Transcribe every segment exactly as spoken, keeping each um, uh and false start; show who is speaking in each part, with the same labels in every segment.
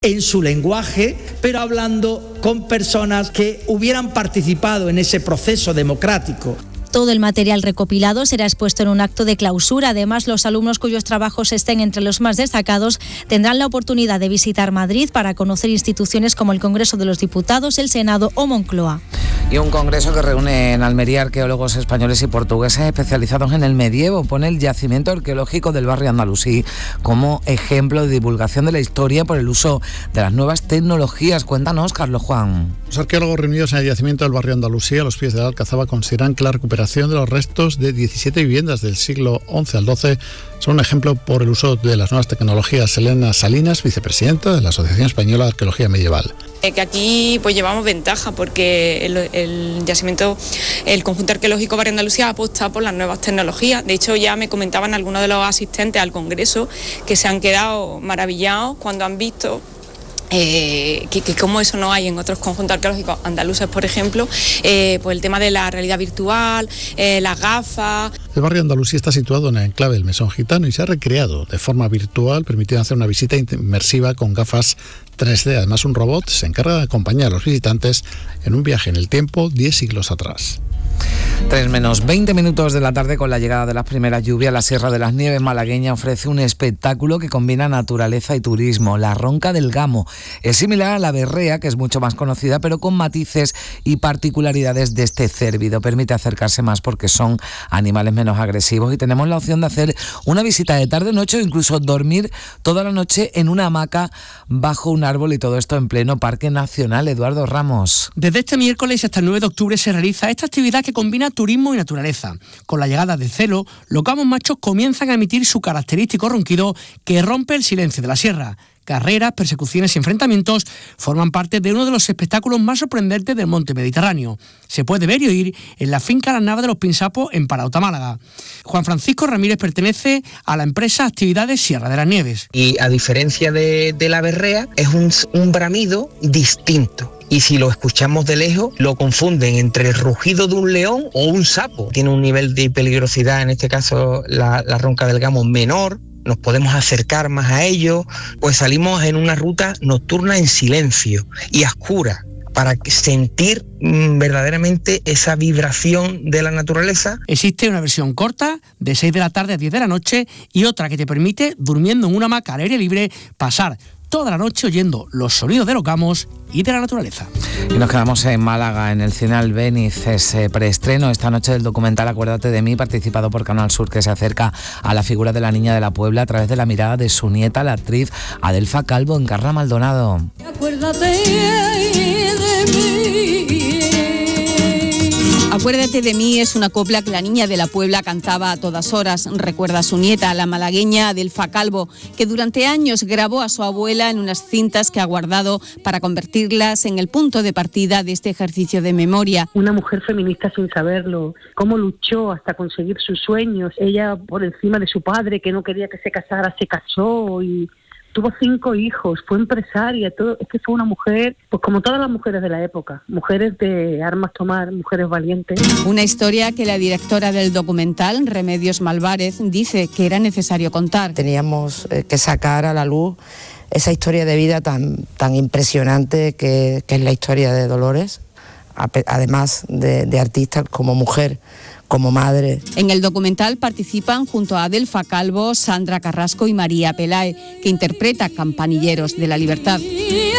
Speaker 1: en su lenguaje, pero hablando con personas que hubieran participado en ese proceso democrático.
Speaker 2: Todo el material recopilado será expuesto en un acto de clausura. Además, los alumnos cuyos trabajos estén entre los más destacados tendrán la oportunidad de visitar Madrid para conocer instituciones como el Congreso de los Diputados, el Senado o Moncloa.
Speaker 3: Y un congreso que reúne en Almería arqueólogos españoles y portugueses especializados en el medievo. Pone el yacimiento arqueológico del barrio andalusí como ejemplo de divulgación de la historia por el uso de las nuevas tecnologías. Cuéntanos, Carlos Juan.
Speaker 4: Los arqueólogos reunidos en el yacimiento del barrio andalusí, a los pies de la Alcazaba, consideran que la recuperación de los restos de diecisiete viviendas del siglo once al doce son un ejemplo por el uso de las nuevas tecnologías. Elena Salinas, vicepresidenta de la Asociación Española de Arqueología Medieval.
Speaker 5: Que aquí pues llevamos ventaja porque el, el yacimiento, el conjunto arqueológico Barrio Andalucía apuesta por las nuevas tecnologías. De hecho, ya me comentaban algunos de los asistentes al congreso que se han quedado maravillados cuando han visto Eh, que, que como eso no hay en otros conjuntos arqueológicos andaluces, por ejemplo, eh, pues el tema de la realidad virtual, eh, las gafas.
Speaker 4: El barrio andalusí está situado en el enclave del Mesón Gitano y se ha recreado de forma virtual, permitiendo hacer una visita inmersiva con gafas tres D. Además, un robot se encarga de acompañar a los visitantes en un viaje en el tiempo diez siglos atrás.
Speaker 3: tres menos veinte minutos de la tarde. Con la llegada de las primeras lluvias, la Sierra de las Nieves malagueña ofrece un espectáculo que combina naturaleza y turismo. La Ronca del Gamo es similar a la berrea, que es mucho más conocida, pero con matices y particularidades de este cérvido. Permite acercarse más porque son animales menos agresivos y tenemos la opción de hacer una visita de tarde-noche o incluso dormir toda la noche en una hamaca bajo un árbol, y todo esto en pleno Parque Nacional. Eduardo Ramos.
Speaker 6: Desde este miércoles hasta el nueve de octubre se realiza esta actividad que combina turismo y naturaleza. Con la llegada del celo, los gamos machos comienzan a emitir su característico ronquido que rompe el silencio de la sierra. Carreras, persecuciones y enfrentamientos forman parte de uno de los espectáculos más sorprendentes del monte Mediterráneo. Se puede ver y oír en la finca La Nava de los Pinsapos en Parauta, Málaga. Juan Francisco Ramírez pertenece a la empresa Actividades Sierra de las Nieves.
Speaker 7: Y a diferencia de, de la berrea, es un, un bramido distinto. Y si lo escuchamos de lejos, lo confunden entre el rugido de un león o un sapo. Tiene un nivel de peligrosidad, en este caso la, la Ronca del Gamo, menor. Nos podemos acercar más a ellos, pues salimos en una ruta nocturna en silencio y a oscuras para sentir mmm, verdaderamente esa vibración de la naturaleza.
Speaker 6: Existe una versión corta de seis de la tarde a diez de la noche y otra que te permite, durmiendo en una hamaca al aire libre, pasar toda la noche oyendo los sonidos de los gamos y de la naturaleza.
Speaker 3: Y nos quedamos en Málaga, en el Cine Albéniz. Ese preestreno esta noche del documental Acuérdate de mí, participado por Canal Sur, que se acerca a la figura de la niña de la Puebla a través de la mirada de su nieta, la actriz Adelfa Calvo, en Carra Maldonado.
Speaker 8: Acuérdate de mí. Acuérdate de mí es una copla que la niña de la Puebla cantaba a todas horas. Recuerda a su nieta, la malagueña Adelfa Calvo, que durante años grabó a su abuela en unas cintas que ha guardado para convertirlas en el punto de partida de este ejercicio de memoria.
Speaker 9: Una mujer feminista sin saberlo, cómo luchó hasta conseguir sus sueños. Ella, por encima de su padre, que no quería que se casara, se casó y tuvo cinco hijos, fue empresaria, todo. Es que fue una mujer, pues como todas las mujeres de la época, mujeres de armas tomar, mujeres valientes.
Speaker 8: Una historia que la directora del documental, Remedios Malvarez, dice que era necesario contar.
Speaker 10: Teníamos eh, que sacar a la luz esa historia de vida tan, tan impresionante que, que es la historia de Dolores, además de, de artista como mujer, como madre.
Speaker 8: En el documental participan junto a Adelfa Calvo, Sandra Carrasco y María Pelae, que interpreta Campanilleros de la Libertad.
Speaker 3: Y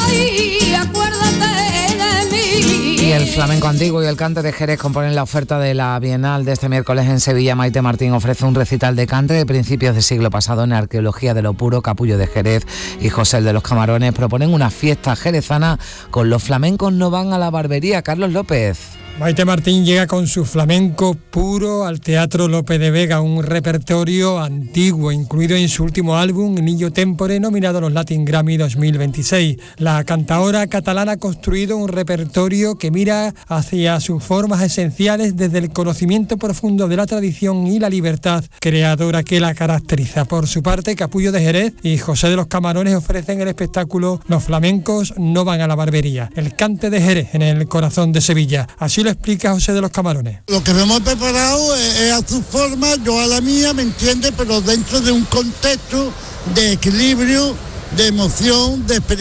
Speaker 3: el flamenco antiguo y el cante de Jerez componen la oferta de la Bienal de este miércoles en Sevilla. Maite Martín ofrece un recital de cante de principios del siglo pasado en Arqueología de lo Puro. Capullo de Jerez y José de los Camarones proponen una fiesta jerezana con Los flamencos no van a la barbería. Carlos López.
Speaker 11: Maite Martín llega con su flamenco puro al Teatro Lope de Vega, un repertorio antiguo incluido en su último álbum, Nillo Tempore, nominado a los Latin Grammy dos mil veintiséis. La cantaora catalana ha construido un repertorio que mira hacia sus formas esenciales desde el conocimiento profundo de la tradición y la libertad creadora que la caracteriza. Por su parte, Capullo de Jerez y José de los Camarones ofrecen el espectáculo Los flamencos no van a la barbería, el cante de Jerez en el corazón de Sevilla. Así lo explica José de los Camarones.
Speaker 12: Lo que hemos preparado es, es a su forma, yo a la mía, ¿me entiende? Pero dentro de un contexto de equilibrio, de emoción, de experiencia.